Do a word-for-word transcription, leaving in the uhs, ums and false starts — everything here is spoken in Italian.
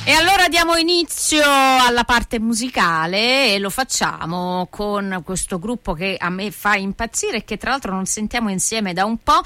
E allora diamo inizio alla parte musicale e lo facciamo con questo gruppo che a me fa impazzire e che tra l'altro non sentiamo insieme da un po'.